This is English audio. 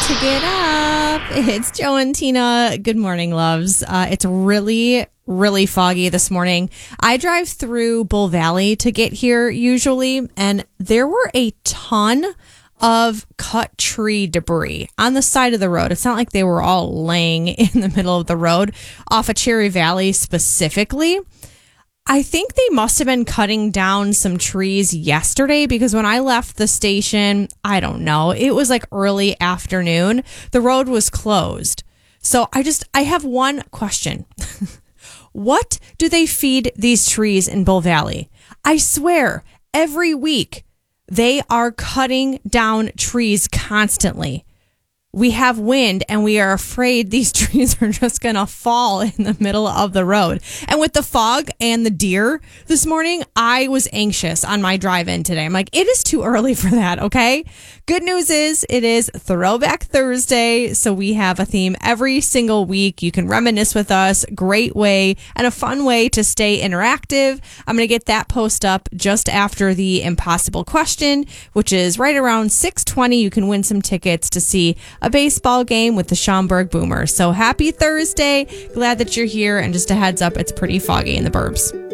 to get up. It's Joe and Tina. Good morning, loves. It's really foggy this morning. I drive through Bull Valley to get here usually, and there were a ton of cut tree debris on the side of the road. It's not like they were all laying in the middle of the road off of Cherry Valley specifically. I think they must have been cutting down some trees yesterday because when I left the station, I don't know, it was like early afternoon. The road was closed. So I have one question. What do they feed these trees in Bull Valley? I swear, every week they are cutting down trees constantly. We have wind and we are afraid these trees are just going to fall in the middle of the road. And with the fog and the deer this morning, I was anxious on my drive in today. I'm like, it is too early for that, okay? Good news is it is Throwback Thursday, so we have a theme every single week. You can reminisce with us. Great way and a fun way to stay interactive. I'm going to get that post up just after the impossible question, which is right around 6:20. You can win some tickets to see a baseball game with the Schaumburg Boomers. So happy Thursday. Glad that you're here. And just a heads up, it's pretty foggy in the burbs.